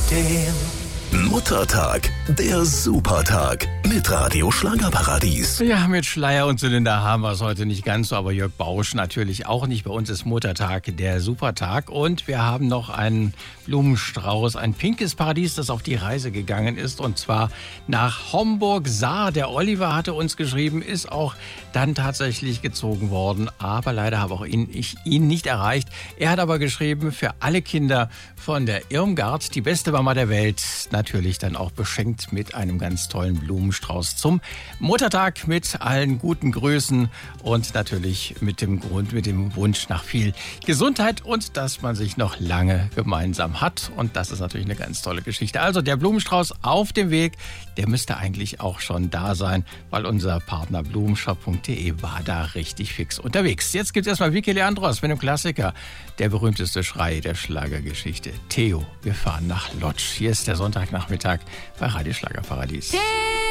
Muttertag, der Supertag mit Radio Schlagerparadies. Ja, mit Schleier und Zylinder haben wir es heute nicht ganz so, aber Jörg Bausch natürlich auch nicht. Bei uns ist Muttertag, der Supertag, und wir haben noch einen Blumenstrauß, ein pinkes Paradies, das auf die Reise gegangen ist, und zwar nach Homburg-Saar. Der Oliver hatte uns geschrieben, ist auch dann tatsächlich gezogen worden, aber leider habe auch ich ihn nicht erreicht. Er hat aber geschrieben, für alle Kinder von der Irmgard, die beste Mama der Welt, natürlich dann auch beschenkt mit einem ganz tollen Blumenstrauß zum Muttertag mit allen guten Grüßen und natürlich mit dem Wunsch nach viel Gesundheit und dass man sich noch lange gemeinsam hat. Und das ist natürlich eine ganz tolle Geschichte. Also der Blumenstrauß auf dem Weg, der müsste eigentlich auch schon da sein, weil unser Partner blumenshop.de war da richtig fix unterwegs. Jetzt gibt es erstmal Vicky Leandros mit einem Klassiker, der berühmteste Schrei der Schlagergeschichte. Theo, wir fahren nach Lodz. Hier ist der Sonntagnachmittag bei Radio Schlagerparadies.